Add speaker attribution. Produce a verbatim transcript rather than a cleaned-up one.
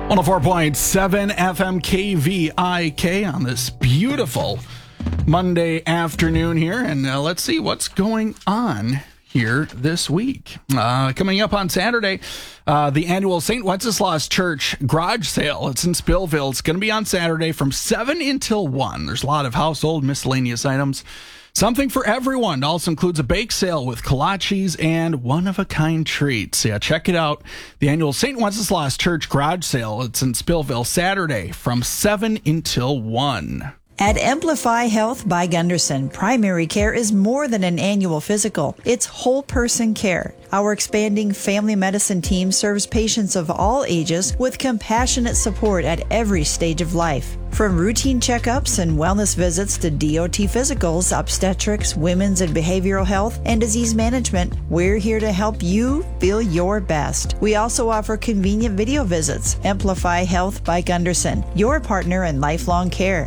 Speaker 1: one oh four point seven F M K V I K on this beautiful Monday afternoon here. And uh, let's see what's going on here this week. Uh, coming up on Saturday, uh, the annual Saint Wenceslas Church garage sale. It's in Spillville. It's going to be on Saturday from seven until one. There's a lot of household miscellaneous items. Something for everyone. It also includes a bake sale with kolaches and one-of-a-kind treats. Yeah, check it out. The annual Saint Wenceslas Church garage sale. It's in Spillville Saturday from seven until one.
Speaker 2: At Amplify Health by Gunderson, primary care is more than an annual physical. It's whole person care. Our expanding family medicine team serves patients of all ages with compassionate support at every stage of life. From routine checkups and wellness visits to D O T physicals, obstetrics, women's and behavioral health, and disease management, we're here to help you feel your best. We also offer convenient video visits. Amplify Health by Gunderson, your partner in lifelong care.